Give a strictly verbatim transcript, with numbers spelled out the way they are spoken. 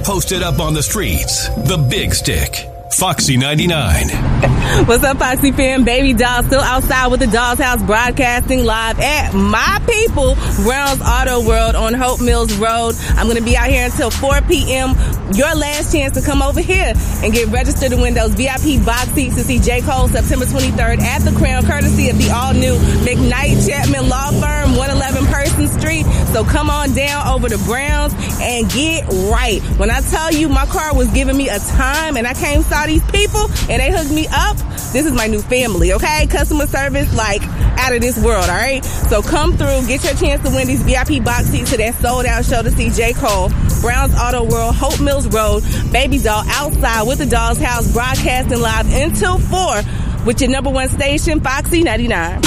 posted up on the streets. The Big Stick. Foxy ninety-nine. What's up, Foxy fam? Baby Doll still outside with the Doll's House, broadcasting live at my people, Brown's Auto World on Hope Mills Road. I'm going to be out here until four p.m. Your last chance to come over here and get registered to win those V I P box seats to see J. Cole September twenty-third at the Crown, courtesy of the all-new McKnight Chapman Law Firm, one eleven Person Street. So come on down over to Brown's and get right. When I tell you my car was giving me a time and I came saw these people and they hooked me up, this is my new family, okay? Customer service, like, out of this world, all right? So come through, get your chance to win these V I P box seats to that sold-out show to see J. Cole. Brown's Auto World, Hope Mills Road, Baby Doll outside with the Doll's House, broadcasting live until four with your number one station, Foxy ninety-nine.